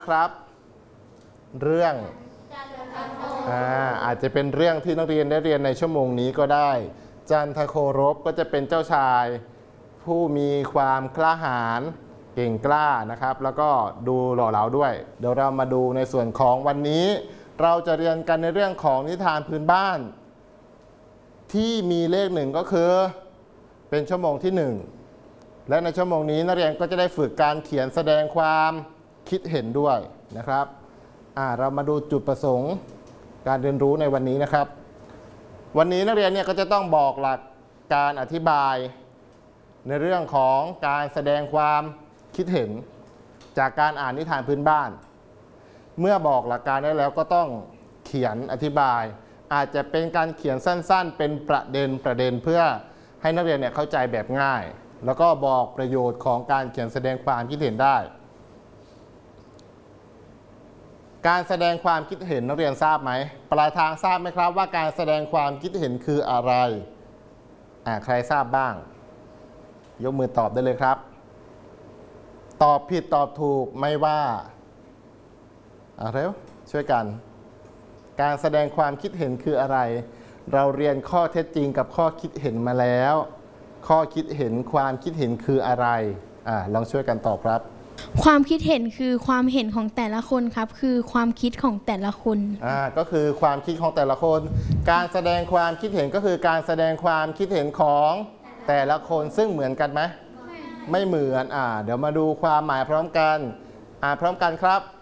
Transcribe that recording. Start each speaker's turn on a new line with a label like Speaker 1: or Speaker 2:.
Speaker 1: ครับเรื่องอาจจะเป็นเรื่องที่นักเรียนได้เรียนในชั่วโมงนี้ก็ได้จันทโครบก็จะเป็นเจ้าชายผู้มีความกล้าหาญเก่งกล้านะครับแล้วก็ดูหล่อเหลาด้วยเดี๋ยวเรามาดูในส่วนของวันนี้เราจะเรียนกันในเรื่องของนิทานพื้นบ้านที่มีเลขหนึ่งก็คือเป็นชั่วโมงที่1และในชั่วโมงนี้นักเรียนก็จะได้ฝึกการเขียนแสดงความคิดเห็นด้วยนะครับเรามาดูจุดประสงค์การเรียนรู้ในวันนี้นะครับวันนี้นักเรียนเนี่ยก็จะต้องบอกหลักการอธิบายในเรื่องของการแสดงความคิดเห็นจากการอ่านนิทานพื้นบ้านเมื่อบอกหลักการได้แล้วก็ต้องเขียนอธิบายอาจจะเป็นการเขียนสั้นๆเป็นประเด็นเพื่อให้นักเรียนเนี่ยเข้าใจแบบง่ายแล้วก็บอกประโยชน์ของการเขียนแสดงความคิดเห็นได้การแสดงความคิดเห็นนักเรียนทราบไหมปลายทางทราบไหมครับว่าการแสดงความคิดเห็นคืออะไรใครทราบบ้างยกมือตอบได้เลยครับตอบผิดตอบถูกไม่ว่าเร็วช่วยกันการแสดงความคิดเห็นคืออะไรเราเรียนข้อเท็จจริงกับข้อคิดเห็นมาแล้วข้อคิดเห็นความคิดเห็นคืออะไรลองช่วยกันตอบครับ
Speaker 2: ความคิดเห็นคือความเห็นของแต่ละคนครับคือความคิดของแต่ละคน
Speaker 1: ก็คือความคิดของแต่ละคนการแสดงความคิดเห็นก็คือการแสดงความคิดเห็นของแต่ละคนซึ่งเหมือนกันไหมไม่เหมือนเดี๋ยวมาดูความหมายพร้อมกันพร้อมกันครับ